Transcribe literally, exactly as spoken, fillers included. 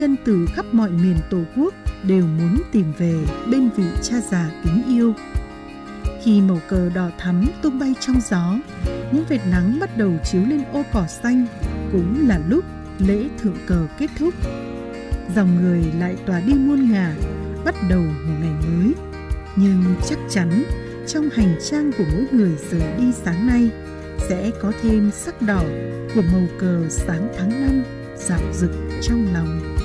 dân từ khắp mọi miền Tổ quốc đều muốn tìm về bên vị cha già kính yêu. Khi màu cờ đỏ thắm tung bay trong gió, những vệt nắng bắt đầu chiếu lên ô cỏ xanh, cũng là lúc lễ thượng cờ kết thúc. Dòng người lại tỏa đi muôn ngả, bắt đầu một ngày mới. Nhưng chắc chắn trong hành trang của mỗi người rời đi sáng nay sẽ có thêm sắc đỏ của màu cờ sáng tháng năm dạo rực trong lòng.